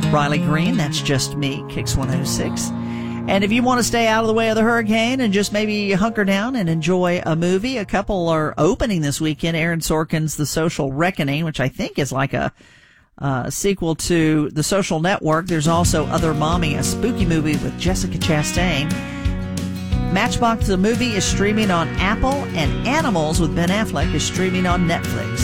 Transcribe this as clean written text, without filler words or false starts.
Riley Green, That's Just Me, Kicks 106. And if you want to stay out of the way of the hurricane and just maybe hunker down and enjoy a movie, a couple are opening this weekend. Aaron Sorkin's The Social Reckoning, which I think is like a sequel to The Social Network. There's also Other Mommy, a spooky movie with Jessica Chastain. Matchbox, the movie, is streaming on Apple, and Animals with Ben Affleck is streaming on Netflix.